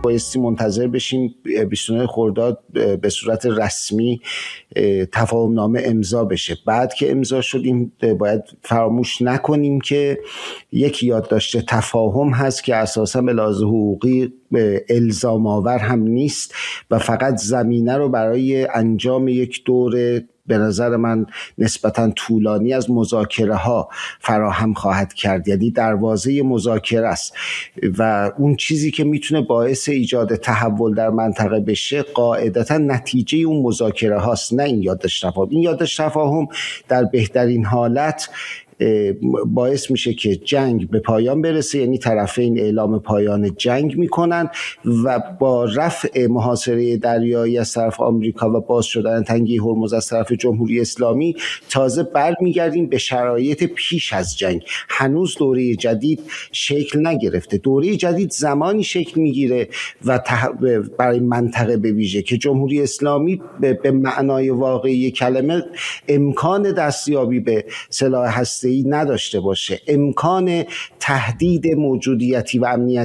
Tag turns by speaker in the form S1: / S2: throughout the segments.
S1: بایستی منتظر بشیم 29 خرداد به صورت رسمی تفاهم نامه امضا بشه. بعد که امضا شدیم باید فراموش نکنیم که یک یادداشت تفاهم هست که اساسا به لحاظ حقوقی الزام آور هم نیست و فقط زمینه رو برای انجام یک دور به نظر من نسبتاً طولانی از مذاکره ها فراهم خواهد کرد. یعنی دروازه مذاکره است و اون چیزی که میتونه باعث ایجاد تحول در منطقه بشه قاعدتاً نتیجه اون مذاکره هاست، نه این یادداشت تفاهم. این یادداشت تفاهم در بهترین حالت باعث میشه که جنگ به پایان برسه، یعنی طرفین اعلام پایان جنگ میکنن و با رفع محاصره دریایی از طرف آمریکا و باز شدن تنگه هرمز از طرف جمهوری اسلامی تازه برمیگردیم به شرایط پیش از جنگ. هنوز دوره جدید شکل نگرفته. دوره جدید زمانی شکل میگیره و برای منطقه به ویژه که جمهوری اسلامی به معنای واقعی کلمه امکان دستیابی به سلاح هسته‌ای نداشته باشه، امکان تهدید موجودیتی و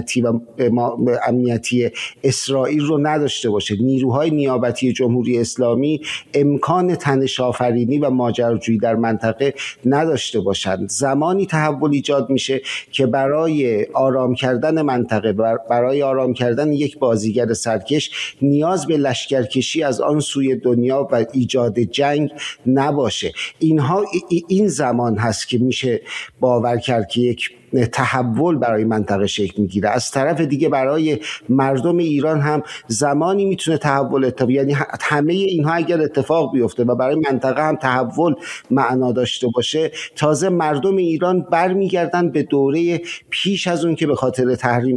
S1: امنیتی اسرائیل رو نداشته باشه، نیروهای نیابتی جمهوری اسلامی امکان تنش آفرینی و ماجراجویی در منطقه نداشته باشند. زمانی تحول ایجاد میشه که برای آرام کردن منطقه، برای آرام کردن یک بازیگر سرکش نیاز به لشکرکشی از آن سوی دنیا و ایجاد جنگ نباشه. این زمان هست که میشه باور کرد که یک تحول برای منطقه شکل میگیره. از طرف دیگه برای مردم ایران هم زمانی میتونه تحول یعنی همه اینها اگر اتفاق بیفته و برای منطقه هم تحول معنا داشته باشه، تازه مردم ایران برمیگردن به دوره پیش از اون که به خاطر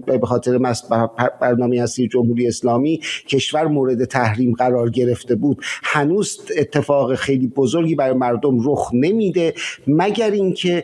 S1: برنامه هسته جمهوری اسلامی کشور مورد تحریم قرار گرفته بود. هنوز اتفاق خیلی بزرگی برای مردم رخ نمیده مگر اینکه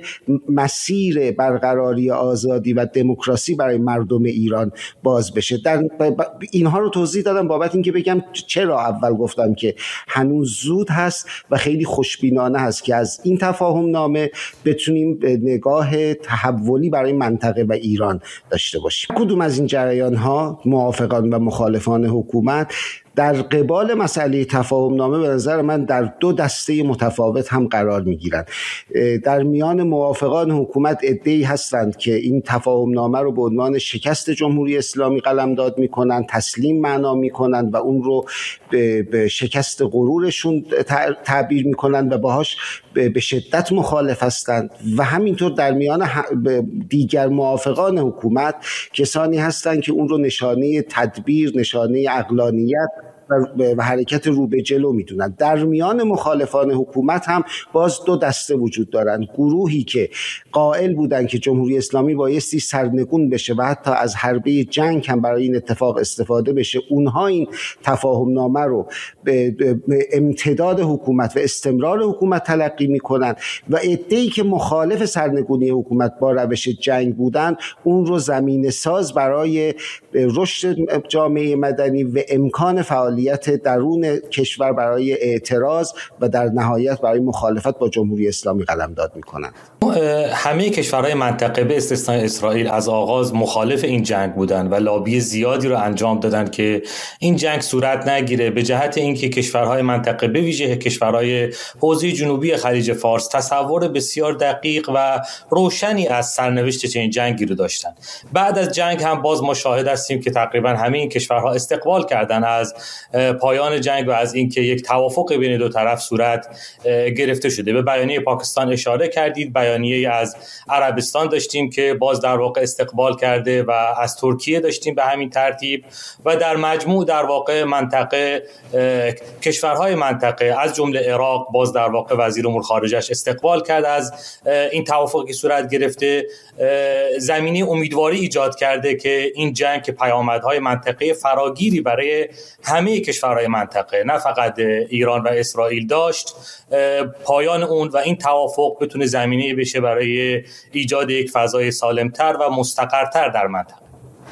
S1: مسیر برقراری آزادی و دموکراسی برای مردم ایران باز بشه. اینها رو توضیح دادم بابت اینکه بگم چرا اول گفتم که هنوز زود هست و خیلی خوشبینانه هست که از این تفاهم نامه بتونیم نگاه تحولی برای منطقه و ایران داشته باشیم. کدوم از این جریان ها، موافقان و مخالفان حکومت، در قبال مسئله تفاهم نامه به نظر من در دو دسته متفاوت هم قرار میگیرند. در میان موافقان حکومت عده‌ای هستند که این تفاهم نامه رو به عنوان شکست جمهوری اسلامی قلمداد میکنند، تسلیم معنا میکنند و اون رو به شکست غرورشون تعبیر میکنند و باهاش به شدت مخالف هستند و همینطور در میان دیگر موافقان حکومت کسانی هستند که اون رو نشانه تدبیر، نشانه عقلانیت و حرکت رو به جلو میدونن. در میان مخالفان حکومت هم باز دو دسته وجود دارن. گروهی که قائل بودن که جمهوری اسلامی بایستی سرنگون بشه و حتی از حربه جنگ هم برای این اتفاق استفاده بشه، اونها این تفاهم نامه رو به امتداد حکومت و استمرار حکومت تلقی میکنن و عده‌ای که مخالف سرنگونی حکومت با روش جنگ بودن اون رو زمینه ساز برای رشد جامعه مدنی و امکان فعالیت درون کشور برای اعتراض و در نهایت برای مخالفت با جمهوری اسلامی قلمداد میکنند.
S2: همه کشورهای منطقه به استثنای اسرائیل از آغاز مخالف این جنگ بودند و لابی زیادی رو انجام دادند که این جنگ صورت نگیره، به جهت اینکه کشورهای منطقه به ویژه کشورهای حوزه جنوبی خلیج فارس تصور بسیار دقیق و روشنی از سرنوشت چنین جنگی رو داشتند. بعد از جنگ هم باز ما شاهد هستیم که تقریبا همه این کشورها استقبال کردن از پایان جنگ و از اینکه یک توافق بین دو طرف صورت گرفته شده. به بیانیه پاکستان اشاره کردید، بیانیه از عربستان داشتیم که باز در واقع استقبال کرده و از ترکیه داشتیم به همین ترتیب و در مجموع در واقع منطقه کشورهای منطقه از جمله عراق باز در واقع وزیر امور خارجه‌اش استقبال کرد از این توافقی که صورت گرفته. زمینه امیدواری ایجاد کرده که این جنگ که پیامدهای منطقه فراگیری برای همه کشورهای منطقه نه فقط ایران و اسرائیل داشت، پایان اون و این توافق بتونه زمینه بشه برای ایجاد یک فضای سالمتر و مستقرتر در منطقه.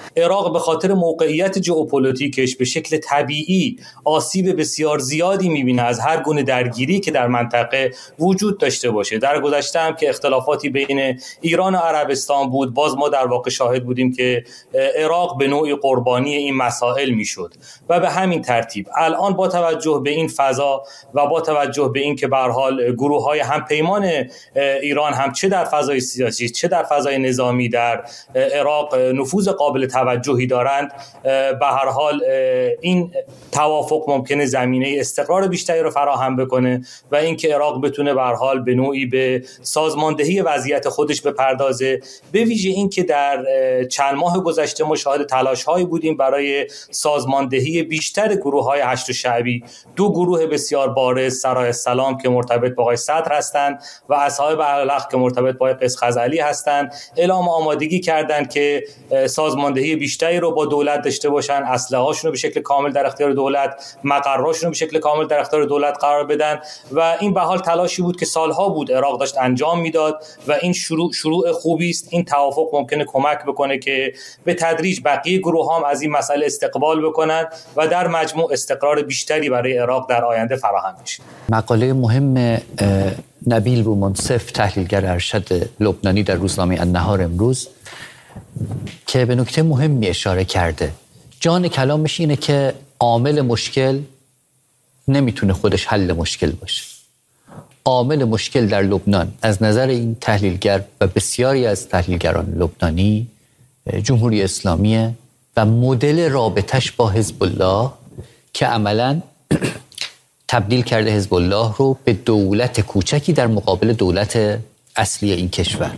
S2: عراق به خاطر موقعیت ژئوپلیتیکش به شکل طبیعی آسیب بسیار زیادی می‌بینه از هر گونه درگیری که در منطقه وجود داشته باشه. در گذشته هم که اختلافاتی بین ایران و عربستان بود، باز ما در واقع شاهد بودیم که عراق به نوعی قربانی این مسائل میشد و به همین ترتیب الان با توجه به این فضا و با توجه به این که به هر حال گروه‌های همپیمان ایران هم چه در فضای سیاسی چه در فضای نظامی در عراق نفوذ قابل توجهی دارند، به هر حال این توافق ممکنه زمینه استقرار بیشتری رو فراهم بکنه و اینکه عراق بتونه به هر حال به نوعی به سازماندهی وضعیت خودش بپردازه. به ویژه اینکه در چند ماه گذشته ما شاهد تلاش‌هایی بودیم برای سازماندهی بیشتر گروه‌های هشت شعبی. دو گروه بسیار بارز، سرای السلام که مرتبط با آقای صدر هستند و اصحاب اهل که مرتبط با قیس خزعلی هستند، اعلام آمادگی کردند که سازماندهی بیشتری رو با دولت داشته باشن، اسلحه‌هاشون رو به شکل کامل در اختیار دولت، مقراشون رو به شکل کامل در اختیار دولت قرار بدن و این به حال تلاشی بود که سالها بود عراق داشت انجام میداد و این شروع خوبی است. این توافق ممکنه کمک بکنه که به تدریج بقیه گروه هم از این مسئله استقبال بکنن و در مجموع استقرار بیشتری برای عراق در آینده فراهم بشه.
S3: مقاله مهم نبیل بومنصف تحلیلگر ارشد لبنانی در روزنامه النهار امروز که به نکته مهمی اشاره کرده. جان کلامش اینه که عامل مشکل نمیتونه خودش حل مشکل باشه. عامل مشکل در لبنان از نظر این تحلیلگر و بسیاری از تحلیلگران لبنانی جمهوری اسلامیه و مدل رابطش با حزب الله که عملاً تبدیل کرده حزب الله رو به دولت کوچکی در مقابل دولت اصلی این کشور.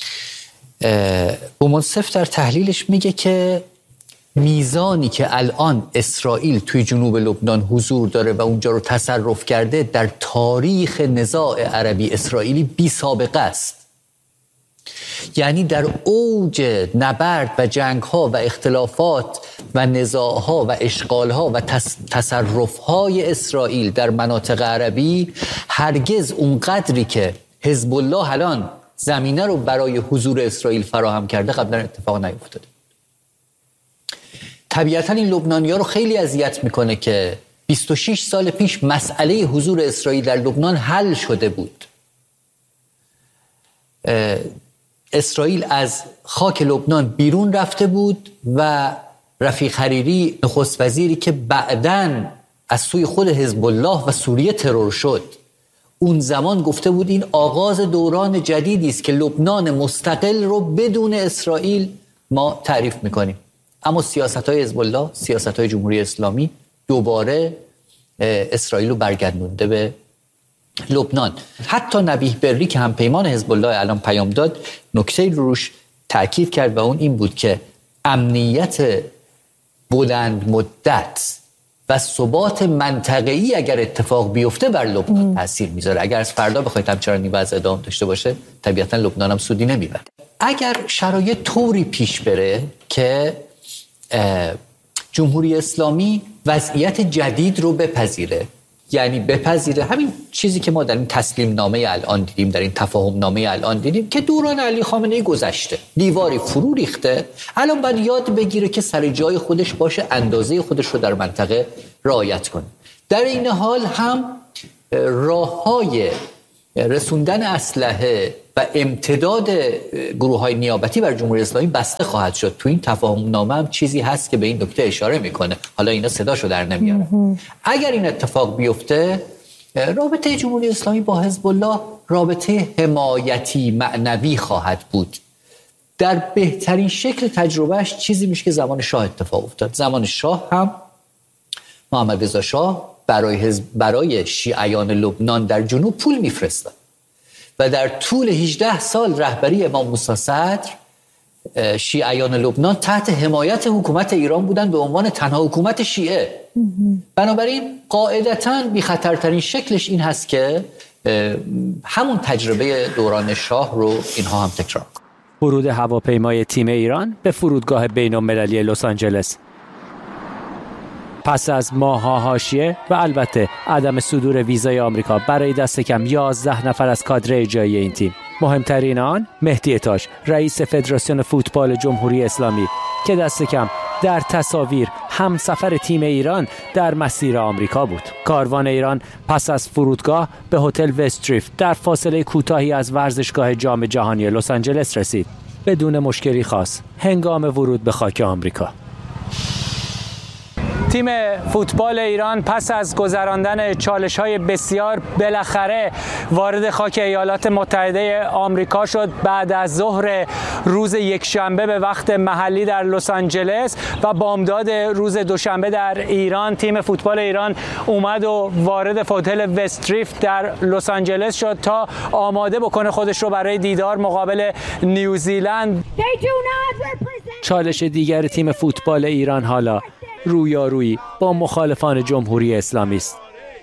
S3: بومنصف در تحلیلش میگه که میزانی که الان اسرائیل توی جنوب لبنان حضور داره و اونجا رو تصرف کرده در تاریخ نزاع عربی اسرائیلی بی سابقه است. یعنی در اوج نبرد و جنگ‌ها و اختلافات و نزاع‌ها و اشغال‌ها و تصرف‌های اسرائیل در مناطق عربی هرگز اونقدری که حزب الله الان زمینه رو برای حضور اسرائیل فراهم کرده قبلا اتفاق نیفتاده. طبیعتاً این لبنانی‌ها رو خیلی اذیت میکنه که 26 سال پیش مسئله حضور اسرائیل در لبنان حل شده بود. اسرائیل از خاک لبنان بیرون رفته بود و رفیق حریری نخست وزیری که بعداً از سوی خود حزب الله و سوریه ترور شد، اون زمان گفته بود این آغاز دوران جدیدی است که لبنان مستقل رو بدون اسرائیل ما تعریف میکنیم. اما سیاست‌های حزب الله، سیاست‌های جمهوری اسلامی دوباره اسرائیل رو برگردونده به لبنان. حتی نبیه بری که هم پیمان حزب الله الان پیام داد، نکته روش تأکید کرد و اون این بود که امنیت بلند مدت و ثبات منطقه‌ای اگر اتفاق بیفته بر لبنان تاثیر میذاره. اگر از فردا بخواید همچنان وضع ادامه داشته باشه، طبیعتا لبنان هم سودی نمیبره. اگر شرایط طوری پیش بره که جمهوری اسلامی وضعیت جدید رو بپذیره، یعنی بپذیره همین چیزی که ما در این تسلیم نامه الان دیدیم، در این تفاهم نامه الان دیدیم که دوران علی خامنه‌ای گذشته، دیواری فرو ریخته، الان باید یاد بگیره که سر جای خودش باشه، اندازه خودش رو در منطقه رعایت کنه. در این حال هم راه‌های رسوندن اسلحه و امتداد گروه‌های نیابتی بر جمهوری اسلامی بسته خواهد شد. تو این تفاهم نامه هم چیزی هست که به این نکته اشاره میکنه، حالا اینا صداشو در نمیاره. اگر این اتفاق بیفته، رابطه جمهوری اسلامی با حزب الله رابطه حمایتی معنوی خواهد بود. در بهترین شکل تجربهش چیزی میشه که زمان شاه اتفاق افتاد. زمان شاه هم محمد رضا شاه برای شیعیان لبنان در جنوب پول میفرستاد و در طول 18 سال رهبری امام موسی صدر شیعیان لبنان تحت حمایت حکومت ایران بودند به عنوان تنها حکومت شیعه. بنابراین قاعدتاً بی خطرترین شکلش این هست که همون تجربه دوران شاه رو اینها هم تکرار کنند.
S4: ورود هواپیمای تیم ایران به فرودگاه بین‌المللی لس آنجلس پس از ماه‌ها حاشیه و البته عدم صدور ویزای آمریکا برای دست کم 11 نفر از کادر اجرایی این تیم. مهمترین آن مهدی تاج، رئیس فدراسیون فوتبال جمهوری اسلامی که دست کم در تصاویر همسفر تیم ایران در مسیر آمریکا بود. کاروان ایران پس از فرودگاه به هتل وستریفت در فاصله کوتاهی از ورزشگاه جام جهانی لس آنجلس رسید بدون مشکلی خاص هنگام ورود به خاک آمریکا. تیم فوتبال ایران پس از گذراندن چالش‌های بسیار بالاخره وارد خاک ایالات متحده آمریکا شد. بعد از ظهر روز یکشنبه به وقت محلی در لس آنجلس و بامداد روز دوشنبه در ایران، تیم فوتبال ایران اومد و وارد هتل وستریفت در لس آنجلس شد تا آماده بکنه خودش رو برای دیدار مقابل نیوزیلند. چالش دیگر تیم فوتبال ایران حالا رویارویی با مخالفان جمهوری اسلامی است.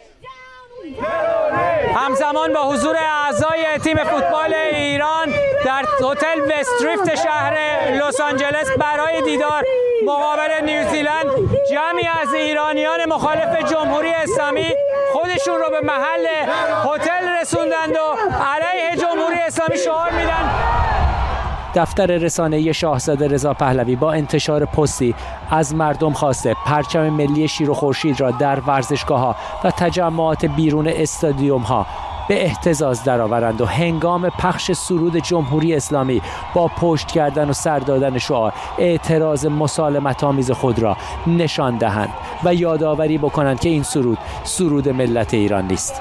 S4: همزمان با حضور اعضای تیم فوتبال ایران در هتل وستریفت شهر لس آنجلس برای دیدار مقابل نیوزیلند، جمعی از ایرانیان مخالف جمهوری اسلامی خودشون رو به محل هتل رسوندند و علیه جمهوری اسلامی شعار میدن. دفتر رسانه‌ای شاهزاده رضا پهلوی با انتشار پستی از مردم خواسته پرچم ملی شیر و خورشید را در ورزشگاه‌ها و تجمعات بیرون استادیوم‌ها به اهتزاز درآورند و هنگام پخش سرود جمهوری اسلامی با پشت کردن و سر دادن شعار اعتراض مسالمت‌آمیز خود را نشان دهند و یادآوری بکنند که این سرود ملت ایران نیست.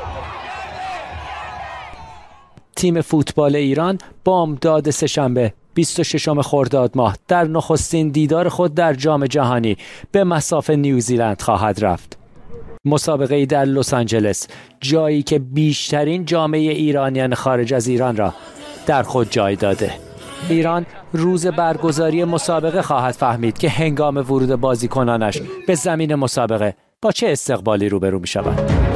S4: تیم فوتبال ایران بامداد سه‌شنبه 26 خرداد ماه در نخستین دیدار خود در جام جهانی به مصاف نیوزیلند خواهد رفت. مسابقه‌ای در لس آنجلس، جایی که بیشترین جامعه ایرانیان خارج از ایران را در خود جای داده. ایران روز برگزاری مسابقه خواهد فهمید که هنگام ورود بازیکنانش به زمین مسابقه با چه استقبالی روبرو می شود.